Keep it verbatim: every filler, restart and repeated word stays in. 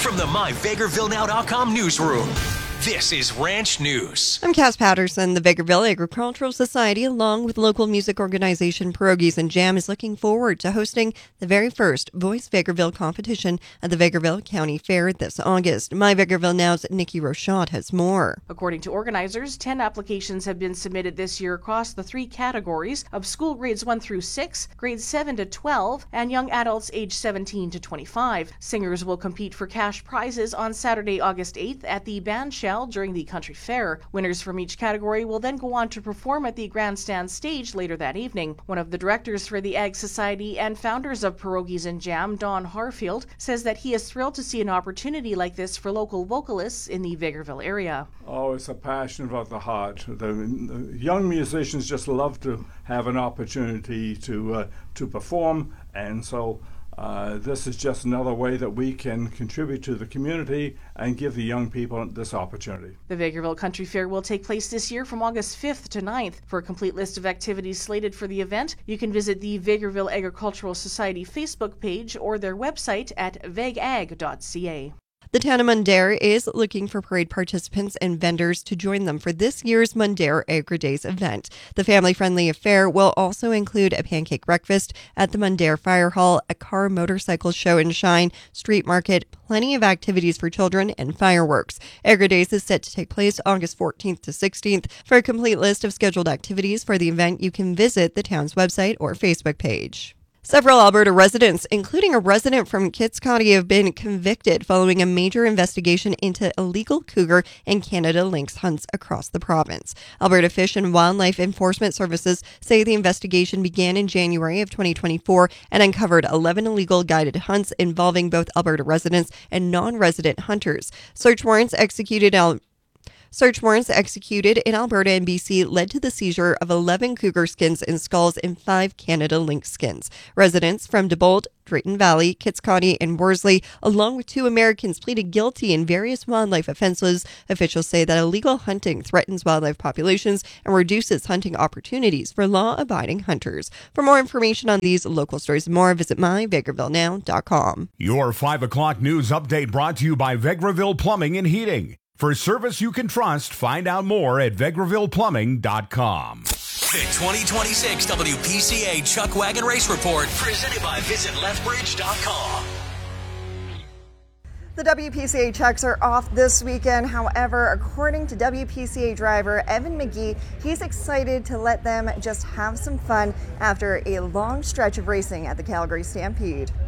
from the my vegreville now dot com newsroom, this is Ranch News. I'm Cass Patterson. The Vegreville Agricultural Society, along with local music organization Pierogies and Jam, is looking forward to hosting the very first Voice Vegreville competition at the Vegreville County Fair this August. My Vegreville Now's Nikki Rochot has more. According to organizers, ten applications have been submitted this year across the three categories of school grades one through six, grades seven to twelve, and young adults aged seventeen to twenty-five. Singers will compete for cash prizes on Saturday, August eighth at the band shell during the country fair. Winners from each category will then go on to perform at the grandstand stage later that evening. One of the directors for the Ag Society and founders of Pierogies and Jam, Don Harfield, says that he is thrilled to see an opportunity like this for local vocalists in the Vegreville area. Oh, it's a passion of the heart. The, the young musicians just love to have an opportunity to uh, to perform, and so Uh, this is just another way that we can contribute to the community and give the young people this opportunity. The Vegreville Country Fair will take place this year from August fifth to ninth. For a complete list of activities slated for the event, you can visit the Vegreville Agricultural Society Facebook page or their website at vegag dot c a. The town of Mundare is looking for parade participants and vendors to join them for this year's Mundare Agri Days event. The family-friendly affair will also include a pancake breakfast at the Mundare Fire Hall, a car motorcycle show and shine, street market, plenty of activities for children, and fireworks. Agri Days is set to take place August fourteenth to sixteenth. For a complete list of scheduled activities for the event, you can visit the town's website or Facebook page. Several Alberta residents, including a resident from Kits County, have been convicted following a major investigation into illegal cougar and Canada lynx hunts across the province. Alberta Fish and Wildlife Enforcement Services say the investigation began in January of twenty twenty-four and uncovered eleven illegal guided hunts involving both Alberta residents and non-resident hunters. Search warrants executed out Search warrants executed in Alberta and B C led to the seizure of eleven cougar skins and skulls and five Canada lynx skins. Residents from Dibolt, Drayton Valley, Kits County, and Worsley, along with two Americans, pleaded guilty in various wildlife offenses. Officials say that illegal hunting threatens wildlife populations and reduces hunting opportunities for law-abiding hunters. For more information on these local stories and more, visit my vegreville now dot com. Your five o'clock news update brought to you by Vegreville Plumbing and Heating. For service you can trust, find out more at vegreville plumbing dot com. The twenty twenty-six W P C A Chuck Wagon Race Report, presented by visit lethbridge dot com. The W P C A Chucks are off this weekend. However, according to W P C A driver Evan McGee, he's excited to let them just have some fun after a long stretch of racing at the Calgary Stampede.